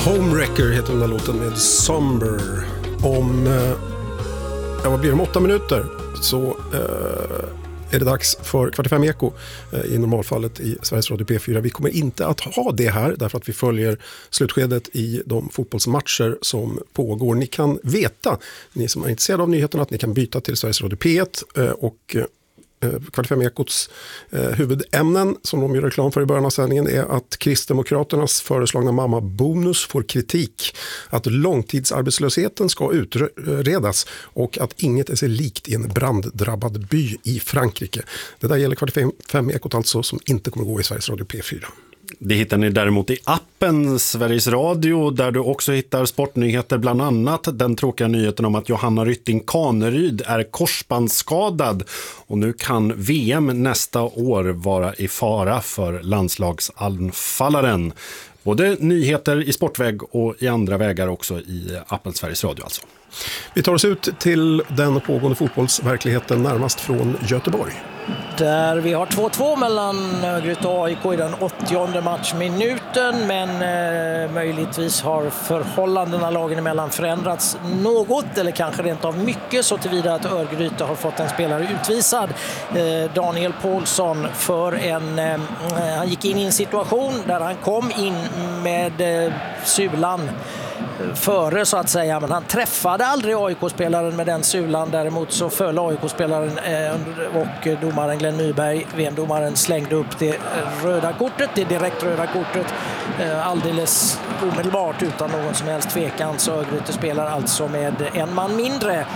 Homewrecker heter den där låten med Somber. Om, vad blir det, 8 minuter så är det dags för Kvart i fem Eko i normalfallet i Sveriges Radio P4. Vi kommer inte att ha det här därför att vi följer slutskedet i de fotbollsmatcher som pågår. Ni kan veta, ni som är intresserade av nyheterna, att ni kan byta till Sveriges Radio P1 och Kvart i fem Ekots huvudämnen som de gör reklam för i början av sändningen är att Kristdemokraternas föreslagna mammabonus får kritik, att långtidsarbetslösheten ska utredas och att inget är sig likt i en branddrabbad by i Frankrike. Det där gäller Kvart i fem Ekot alltså, som inte kommer gå i Sveriges Radio P4. Det hittar ni däremot i appen Sveriges Radio, där du också hittar sportnyheter, bland annat den tråkiga nyheten om att Johanna Rytting Kaneryd är korsbandsskadad och nu kan VM nästa år vara i fara för landslagsanfallaren. Både nyheter i sportväg och i andra vägar också i appen Sveriges Radio alltså. Vi tar oss ut till den pågående fotbollsverkligheten närmast från Göteborg. Där vi har 2-2 mellan Örgryte och AIK i den 80:e matchminuten, men möjligtvis har förhållandena lagen emellan förändrats något, eller kanske rent av mycket, så tillvida att Örgryte har fått en spelare utvisad, Daniel Paulsson, för han gick in i en situation där han kom in med sulan före så att säga, men han träffade aldrig AIK-spelaren med den sulan. Däremot så föll AIK-spelaren och domaren Glenn Nyberg, VM-domaren, slängde upp det röda kortet, det direkt röda kortet, alldeles omedelbart utan någon som helst tvekan. Så Örgryte spelar alltså med en man mindre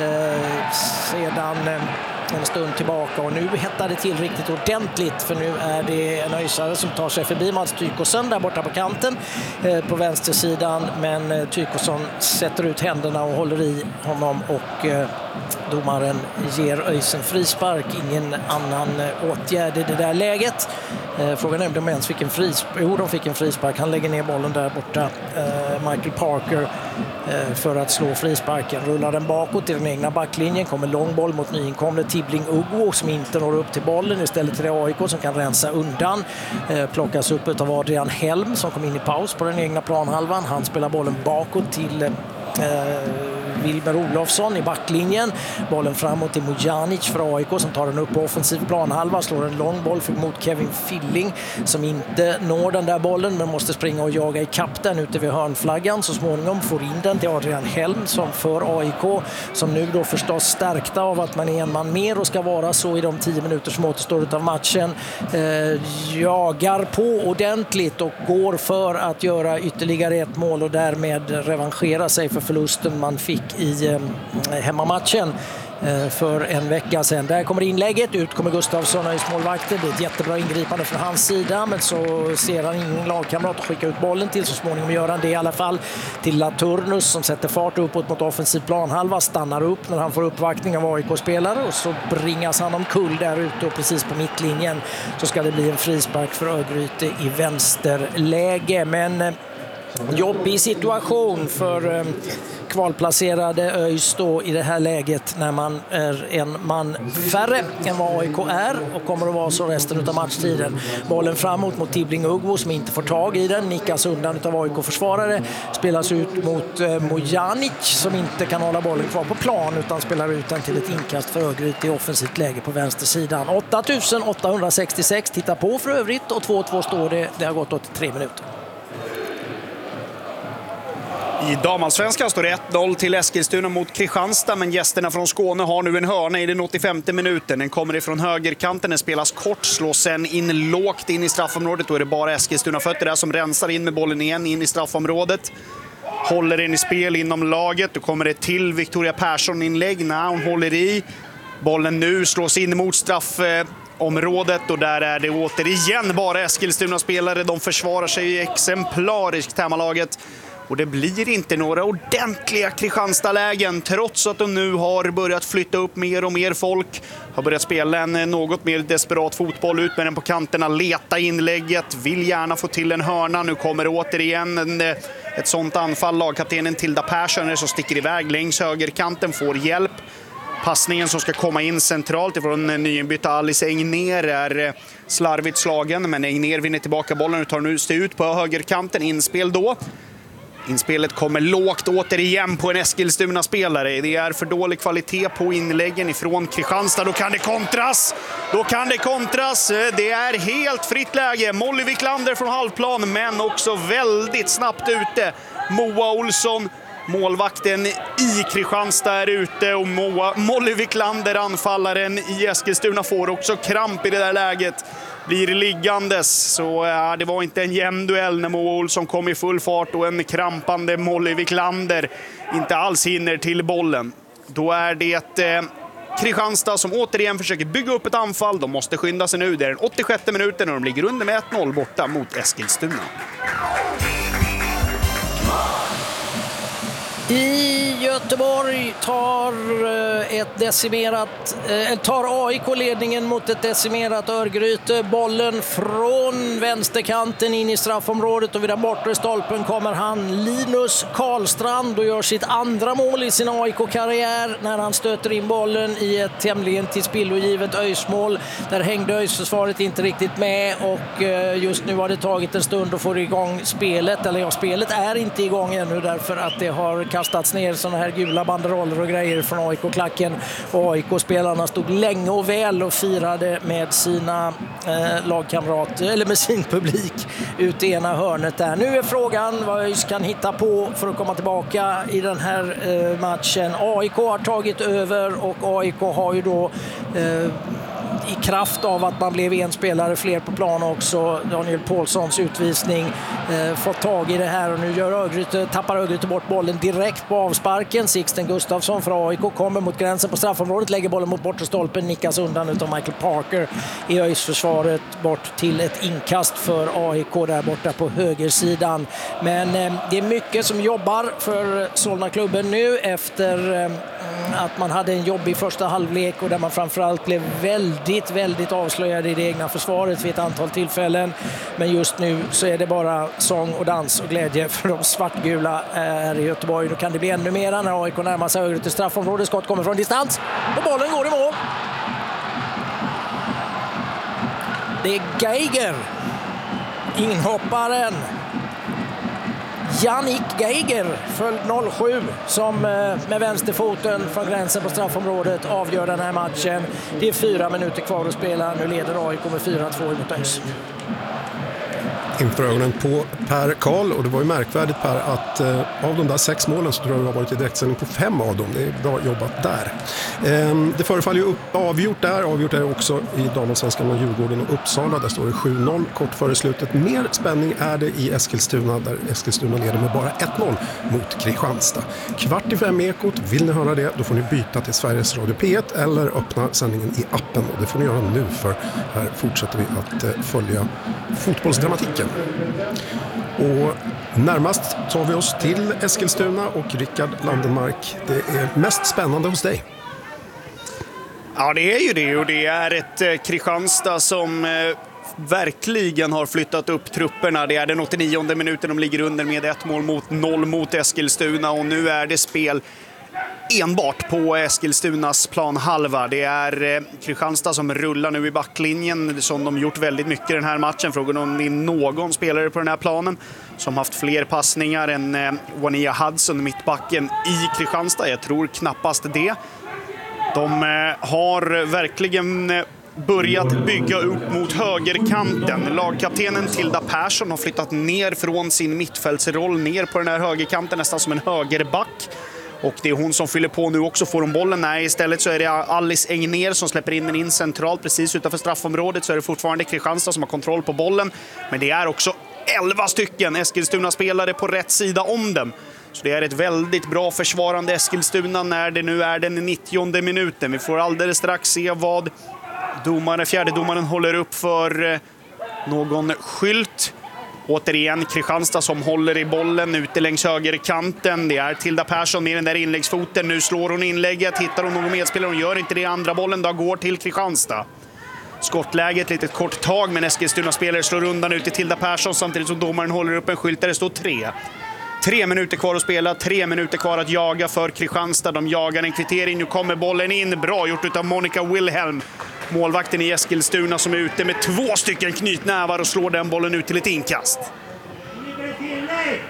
sedan en stund tillbaka, och nu hettar det till riktigt ordentligt, för nu är det en öjsare som tar sig förbi Mats Tykosson där borta på kanten på vänstersidan, men Tykosson sätter ut händerna och håller i honom, och domaren ger ÖIS en frispark. Ingen annan åtgärd i det där läget. Frågan är om de ens fick en frispark. Jo, de fick en frispark. Han lägger ner bollen där borta, Michael Parker, för att slå frisparken. Rullar den bakåt i den egna backlinjen. Kommer lång boll mot nyinkomne Tibbling Ugbo som inte når upp till bollen. Istället till det AIK som kan rensa undan. Plockas upp av Adrian Helm som kom in i paus på den egna planhalvan. Han spelar bollen bakåt till Wilmer Olofsson i backlinjen. Bollen framåt till Mojanic för AIK som tar den upp på offensiv planhalva. Slår en lång boll mot Kevin Filling som inte når den där bollen, men måste springa och jaga i kapp den ute vid hörnflaggan. Så småningom får in den till Adrian Helm som för AIK, som nu då förstås stärkta av att man är en man mer och ska vara så i de 10 minuter som återstår av matchen, jagar på ordentligt och går för att göra ytterligare ett mål och därmed revanschera sig för förlusten man fick i hemmamatchen för en vecka sedan. Där kommer inlägget, ut kommer Gustafsson och målvakten. Det är ett jättebra ingripande från hans sida, men så ser han ingen lagkamrat och skickar ut bollen till. Så småningom gör han det i alla fall till Laturnus som sätter fart uppåt mot offensiv planhalva, stannar upp när han får uppvaktning av AIK-spelare, och så bringas han omkull där ute, och precis på mittlinjen så ska det bli en frispark för Örgryte i vänsterläge. Men jobbig situation för kvalplacerade ÖIS då i det här läget när man är en man färre än vad AIK är och kommer att vara så resten av matchtiden. Bollen framåt mot Tibbling Ugbo som inte får tag i den, nickas undan av AIK-försvarare, spelas ut mot Mojanic som inte kan hålla bollen kvar på plan utan spelar ut den till ett inkast för Örgryte i offensivt läge på vänstersidan. 8866 tittar på för övrigt, och 2-2 står det. Det har gått 83 minuter. I damallsvenskan står det 1-0 till Eskilstuna mot Kristianstad, men gästerna från Skåne har nu en hörna i den 85:e minuten. Den kommer ifrån högerkanten, den spelas kort, slås sen in lågt in i straffområdet. Då är det bara Eskilstuna-fötter där som rensar in med bollen igen in i straffområdet. Håller den i spel inom laget. Då kommer det till Victoria Persson-inlägg. När hon håller i. Bollen nu slås in mot straffområdet, och där är det återigen bara Eskilstuna-spelare. De försvarar sig exemplariskt, hemmalaget. Och det blir inte några ordentliga Kristianstad-lägen trots att de nu har börjat flytta upp mer och mer folk. Har börjat spela en något mer desperat fotboll, ut med den på kanterna, leta inlägget, vill gärna få till en hörna. Nu kommer det återigen ett sånt anfall. Lagkaptenen Tilda Persson som sticker iväg längs högerkanten, får hjälp. Passningen som ska komma in centralt ifrån nyinbytta Alice Engner är slarvigt slagen, men Engner vinner tillbaka bollen och tar nu ut på högerkanten. Inspel då. Inspelet kommer lågt återigen på en Eskilstuna-spelare. Det är för dålig kvalitet på inläggen ifrån Kristianstad. Då kan det kontras. Det är helt fritt läge. Molly Wiklander från halvplan, men också väldigt snabbt ute. Moa Olsson, målvakten i Kristianstad, är ute, och Molly Wiklander, anfallaren i Eskilstuna, får också kramp i det där läget. Blir liggandes, så det var inte en jämn duell när Moa Olsson kom i full fart och en krampande Molly Wiklander inte alls hinner till bollen. Då är det Kristianstad som återigen försöker bygga upp ett anfall. De måste skynda sig nu. Det är den 86:e minuten och de ligger under med 1-0 borta mot Eskilstuna. I Göteborg tar AIK ledningen mot ett decimerat Örgryte. Bollen från vänsterkanten in i straffområdet, och vid den bortre stolpen kommer han, Linus Karlstrand, och gör sitt andra mål i sin AIK-karriär när han stöter in bollen i ett tämligen tillspillogivet Öjsmål. Där hängde Öjsförsvaret inte riktigt med, och just nu har det tagit en stund att få igång spelet. Eller ja, spelet är inte igång ännu därför att det har kastats ner såna här gula banderoller och grejer från AIK-klacken, och AIK-spelarna stod länge och väl och firade med sina lagkamrater, eller med sin publik, ut i ena hörnet där. Nu är frågan vad ÖIS kan hitta på för att komma tillbaka i den här matchen. AIK har tagit över, och AIK har ju då i kraft av att man blev en spelare fler på plan också, Daniel Paulssons utvisning, fått tag i det här, och nu tappar Örgryte bort bollen direkt på avsparken. Sixten Gustafsson för AIK kommer mot gränsen på straffområdet, lägger bollen mot bortre stolpen, nickas undan utav Michael Parker i ÖIS-försvaret bort till ett inkast för AIK där borta på högersidan. Men det är mycket som jobbar för Solna-klubben nu efter att man hade en jobbig första halvlek, och där man framförallt blev väldigt avslöjad i det egna försvaret vid ett antal tillfällen. Men just nu så är det bara sång och dans och glädje för de svartgula här i Göteborg. Då kan det bli ännu mer när AIK närmar sig högre till straffområdet. Skott kommer från distans och bollen går i mål. Det är Geiger, inhopparen Jannik Geiger, följd 07, som med vänsterfoten från gränsen på straffområdet avgör den här matchen. Det är 4 minuter kvar att spela. Nu leder AIK med 4-2 mot ÖIS. Inför ögonen på Per Karl, och det var ju märkvärdigt Per att av de där 6 målen så tror jag det har varit i direktsändning på 5 av dem. Det är bra jobbat där. Det förefaller ju avgjort där. Avgjort är också i damallsvenskan med Djurgården och Uppsala. Där står det 7-0 kort före slutet. Mer spänning är det i Eskilstuna, där Eskilstuna leder med bara 1-0 mot Kristianstad. 4:45 Ekot. Vill ni höra det, då får ni byta till Sveriges Radio P1 eller öppna sändningen i appen. Och det får ni göra nu, för här fortsätter vi att följa fotbollsdramatiken. Och närmast tar vi oss till Eskilstuna och Rickard Landenmark. Det är mest spännande hos dig. Ja, det är ju det, och det är ett Kristianstad som verkligen har flyttat upp trupperna. Det är den 89:e minuten, de ligger under med 1-0 mot Eskilstuna, och nu är det spel enbart på Eskilstunas planhalva. Det är Kristianstad som rullar nu i backlinjen, som de gjort väldigt mycket i den här matchen. Frågan om det är någon spelare på den här planen som haft fler passningar än Wania Hudson, mittbacken i Kristianstad. Jag tror knappast det. De har verkligen börjat bygga upp mot högerkanten. Lagkaptenen Tilda Persson har flyttat ner från sin mittfältsroll ner på den här högerkanten, nästan som en högerback. Och det är hon som fyller på nu också. Får de bollen? Nej, istället så är det Alice Engner som släpper in den in centralt precis utanför straffområdet. Så är det fortfarande Kristianstad som har kontroll på bollen. Men det är också 11 stycken Eskilstuna-spelare på rätt sida om dem. Så det är ett väldigt bra försvarande Eskilstuna när det nu är den 90:e minuten. Vi får alldeles strax se vad fjärdedomaren håller upp för någon skylt. Återigen Kristianstad som håller i bollen ute längs högerkanten. Det är Tilda Persson med den där inläggsfoten. Nu slår hon inlägget. Hittar hon någon medspelare? Hon gör inte det. Andra bollen då går till Kristianstad. Skottläget, lite kort tag, men Eskilstuna-spelare slår undan ut till Tilda Persson samtidigt som domaren håller upp en skylt där det står 3. 3 minuter kvar att spela, 3 minuter kvar att jaga för Kristianstad. De jagar en kvittering, nu kommer bollen in. Bra gjort av Monica Wilhelm, målvakten i Eskilstuna, som är ute med 2 stycken knytnävar och slår den bollen ut till ett inkast.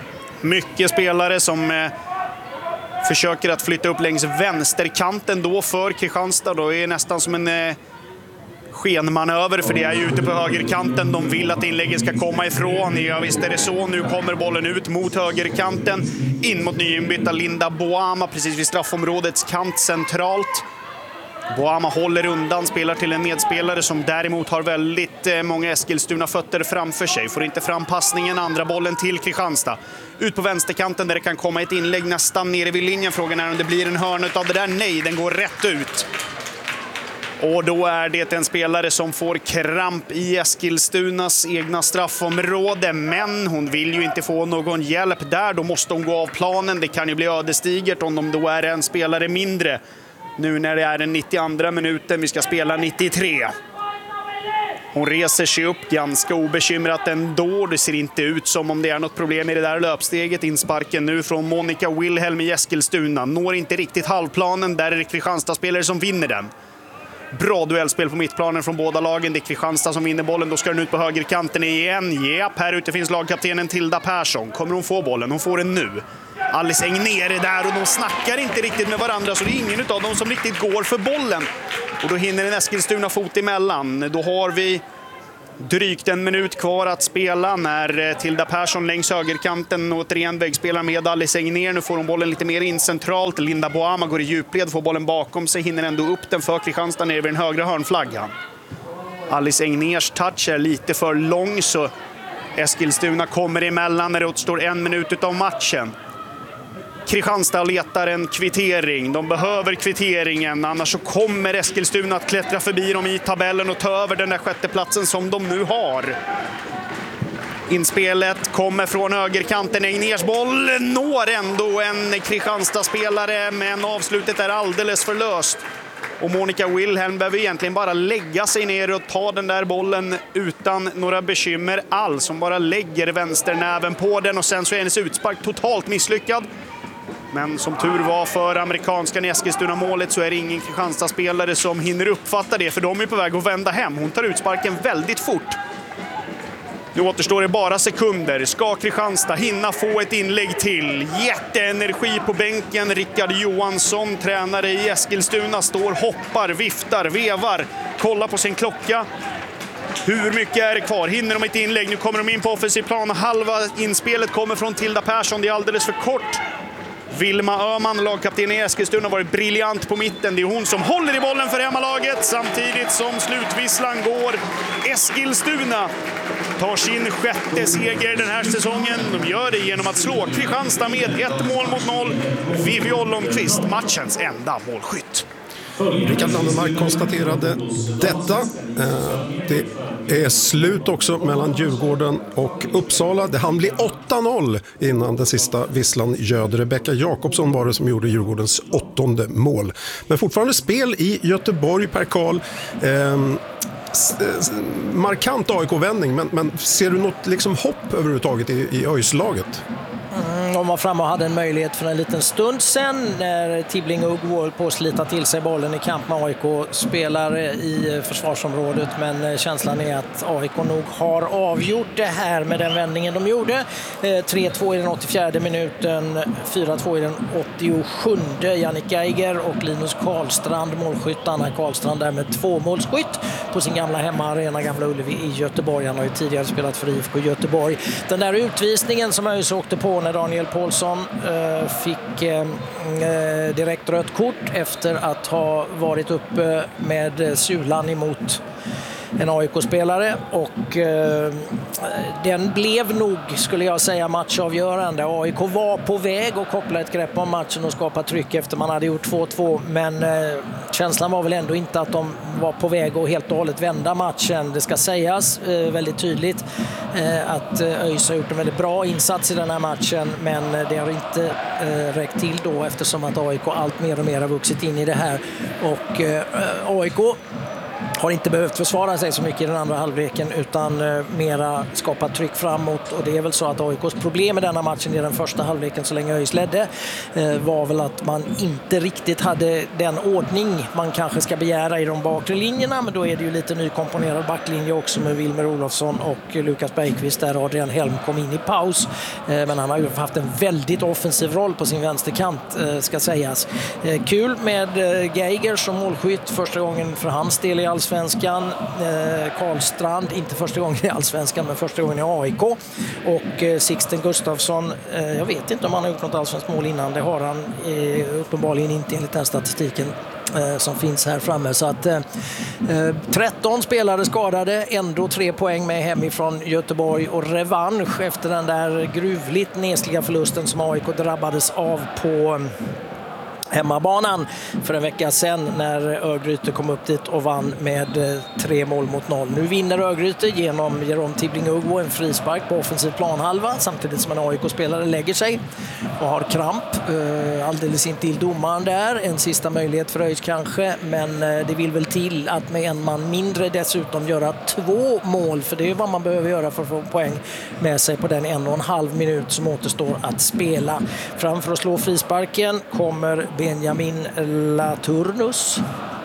Mycket spelare som försöker att flytta upp längs vänsterkanten då för Kristianstad. Då är det nästan som en skenmanöver, för det är ju ute på högerkanten. De vill att inlägget ska komma ifrån. Ja, visst är det så. Nu kommer bollen ut mot högerkanten. In mot nyinbytta Linda Boama precis vid straffområdets kant centralt. Boama håller undan, spelar till en medspelare som däremot har väldigt många Eskilstuna-fötter framför sig. Får inte fram passningen, andra bollen till Kristianstad. Ut på vänsterkanten där det kan komma ett inlägg nästan nere vid linjen. Frågan är om det blir en hörna av det där. Nej, den går rätt ut. Och då är det en spelare som får kramp i Eskilstunas egna straffområde. Men hon vill ju inte få någon hjälp där. Då måste hon gå av planen. Det kan ju bli ödesdigert om de då är en spelare mindre. Nu när det är den 92:a minuten, vi ska spela 93. Hon reser sig upp ganska obekymrat ändå. Det ser inte ut som om det är något problem i det där löpsteget. Insparken nu från Monica Wilhelm i Eskilstuna. Når inte riktigt halvplanen, där är det Kristianstad-spelare som vinner den. Bra duellspel på mittplanen från båda lagen. Det är Kristianstad som vinner bollen. Då ska den ut på högerkanten igen. Japp, här ute finns lagkaptenen Tilda Persson. Kommer hon få bollen? Hon får den nu. Alice Engner är där och de snackar inte riktigt med varandra, så det är ingen av dem som riktigt går för bollen. Och då hinner en Eskilstuna fot emellan. Då har vi drygt en minut kvar att spela när Tilda Persson längs högerkanten återigen vägspelar med Alice Engner. Nu får hon bollen lite mer in centralt. Linda Boama går i djupled, får bollen bakom sig, hinner ändå upp den för Kristianstad nere vid den högra hörnflaggan. Alice Engners touch är lite för lång, så Eskilstuna kommer emellan när det återstår en minut av matchen. Kristianstad letar en kvittering. De behöver kvitteringen, annars så kommer Eskilstuna att klättra förbi dem i tabellen och ta över den där sjätteplatsen som de nu har. Inspelet kommer från högerkanten. Engners boll når ändå en Kristianstad-spelare, men avslutet är alldeles för löst. Och Monica Wilhelm behöver egentligen bara lägga sig ner och ta den där bollen utan några bekymmer alls. Hon bara lägger vänsternäven på den och sen så är hennes utspark totalt misslyckad. Men som tur var för amerikanskan i Eskilstuna-målet så är det ingen Kristianstad-spelare som hinner uppfatta det, för de är på väg att vända hem. Hon tar utsparken väldigt fort. Nu återstår det bara sekunder. Ska Kristianstad hinna få ett inlägg till? Jätteenergi på bänken. Rickard Johansson, tränare i Eskilstuna, står, hoppar, viftar, vevar, kollar på sin klocka. Hur mycket är det kvar? Hinner de ett inlägg? Nu kommer de in på offensiv plan. Halva inspelet kommer från Tilda Persson. Det är alldeles för kort. Vilma Öhman, lagkapten i Eskilstuna, har varit briljant på mitten. Det är hon som håller i bollen för hemmalaget samtidigt som slutvisslan går. Eskilstuna tar sin sjätte seger den här säsongen. De gör det genom att slå Kristianstad med 1-0. Vivi Ollomqvist, matchens enda målskytt. Rickard Landemark konstaterade detta. Det är slut också mellan Djurgården och Uppsala. Det hann bli 8-0 innan den sista visslan göd. Rebecka Jakobsson var det som gjorde Djurgårdens 8:e mål. Men fortfarande spel i Göteborg, Per Karl. Markant AIK-vändning, men ser du något liksom hopp överhuvudtaget i ÖIS-laget? De var framme och hade en möjlighet för en liten stund sen när Tibbling Ugg var på att slita till sig bollen i kamp med AIK, spelar i försvarsområdet, men känslan är att AIK nog har avgjort det här med den vändningen de gjorde. 3-2 i den 84:e minuten, 4-2 i den 87:e. Jannik Geiger och Linus Karlstrand målskytt. Anna Karlstrand där med 2 målskytt på sin gamla hemmaarena Gamla Ullevi i Göteborg. Han har ju tidigare spelat för IFK Göteborg. Den där utvisningen som ÖIS åkte på när Daniel Paulsson fick direkt rött kort efter att ha varit uppe med sulan emot en AIK-spelare, och den blev nog, skulle jag säga, matchavgörande. AIK var på väg att koppla ett grepp om matchen och skapa tryck efter man hade gjort 2-2, men känslan var väl ändå inte att de var på väg att helt och hållet vända matchen. Det ska sägas väldigt tydligt att ÖIS har gjort en väldigt bra insats i den här matchen, men det har inte räckt till då, eftersom att AIK allt mer och mer har vuxit in i det här, och AIK har inte behövt försvara sig så mycket i den andra halvleken utan mera skapat tryck framåt, och det är väl så att AIKs problem i denna matchen i den första halvleken så länge ÖIS ledde var väl att man inte riktigt hade den ordning man kanske ska begära i de bakre linjerna, men då är det ju lite nykomponerad backlinje också med Wilmer Olofsson och Lukas Bergqvist där Adrian Helm kom in i paus, men han har ju haft en väldigt offensiv roll på sin vänsterkant ska sägas. Kul med Geiger som målskytt, första gången för hans del i Allsvenskan. Karlstrand, inte första gången i Allsvenskan men första gången i AIK. Och Sixten Gustafsson, jag vet inte om han har gjort något allsvenskt mål innan, det har han uppenbarligen inte enligt den statistiken som finns här framme. Så att 13 spelare skadade, ändå 3 poäng med hemifrån Göteborg och revansch efter den där gruvligt nesliga förlusten som AIK drabbades av på hemmabanan för en vecka sedan när Örgryte kom upp dit och vann med 3-0. Nu vinner Örgryte genom Jerome Tibbling-Ugbo en frispark på offensiv planhalva samtidigt som en AIK-spelare lägger sig och har kramp alldeles intill domaren där. En sista möjlighet för ÖIS kanske, men det vill väl till att med en man mindre dessutom göra 2 mål, för det är vad man behöver göra för att få poäng med sig på den 1,5 minut som återstår att spela. Framför att slå frisparken kommer Benjamin Laturnus.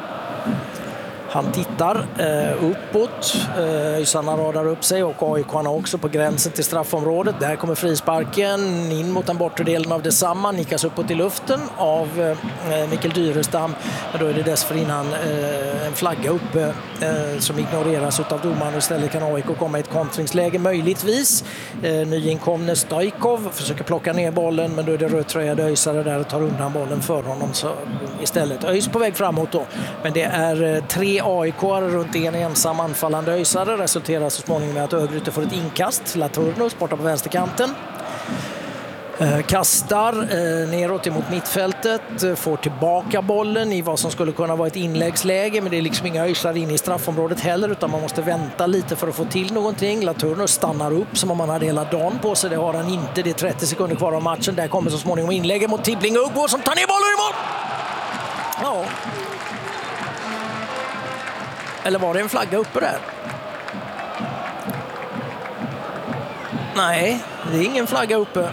Han tittar uppåt. Ysarna radar upp sig och AIK-arna också på gränsen till straffområdet. Där kommer frisparken in mot den bortre delen av detsamma. Nickas uppåt i luften av Mikael Dyrestam. Men då är det dessförinnan en flagga uppe som ignoreras av domaren. Istället kan AIK komma i ett kontringsläge möjligtvis. Nyinkomne Stojkov försöker plocka ner bollen, men då är det rödtröjade ÖISare där och tar undan bollen för honom. Så istället ÖIS på väg framåt då. Men det är 3 AIK-are runt en ensam anfallande ÖISare. Resulterar så småningom med att Örgryte får ett inkast. Laturnus borta på vänsterkanten. Kastar neråt emot mittfältet, får tillbaka bollen i vad som skulle kunna vara ett inläggsläge, men det är liksom inga ÖISare inne i straffområdet heller, utan man måste vänta lite för att få till någonting. Laturnus stannar upp som om han hade hela dagen på sig, det har han inte, det är 30 sekunder kvar av matchen. Där kommer så småningom inlägget mot Tibbling-Ugbo som tar ner bollen i mål! Ja. Eller var det en flagga uppe där? Nej, det är ingen flagga uppe.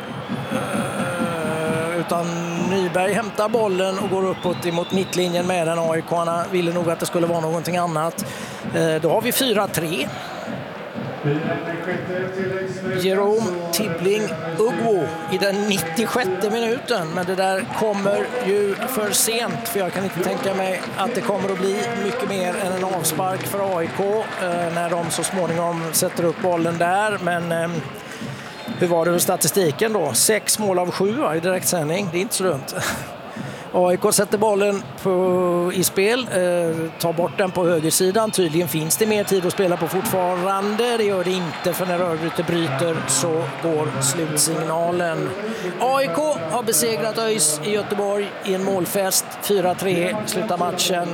Utan Nyberg hämtar bollen och går uppåt emot mittlinjen med den. AIK-arna ville nog att det skulle vara någonting annat. Då har vi 4-3. Jerome Tibbling-Ugbo i den 96:e minuten, men det där kommer ju för sent, för jag kan inte tänka mig att det kommer att bli mycket mer än en avspark för AIK när de så småningom sätter upp bollen där. Men hur var det med statistiken då? 6 mål av 7 i direktsändning, det är inte så dumt. AIK sätter bollen i spel, tar bort den på högersidan. Tydligen finns det mer tid att spela på fortfarande. Det gör det inte, för när Örgryte bryter så går slutsignalen. AIK har besegrat ÖIS i Göteborg i en målfest. 4-3 slutar matchen.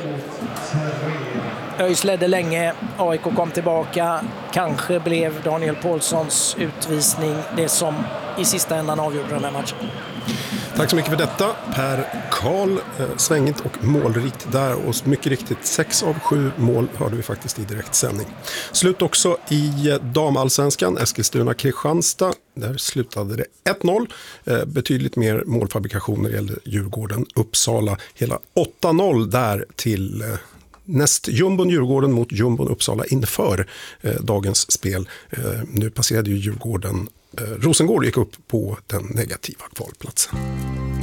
ÖIS ledde länge, AIK kom tillbaka. Kanske blev Daniel Paulssons utvisning det som i sista ändan avgjorde den här matchen. Tack så mycket för detta, Per Karl. Svängigt och målrikt där, och mycket riktigt 6 av 7 mål hörde vi faktiskt i direktsändning. Slut också i damallsvenskan, Eskilstuna-Kristianstad. Där slutade det 1-0. Betydligt mer målfabrikationer gällde Djurgården. Uppsala hela 8-0 där till näst jumbon Djurgården mot jumbon Uppsala inför dagens spel. Nu passerade ju Djurgården Rosengård, gick upp på den negativa kvalplatsen.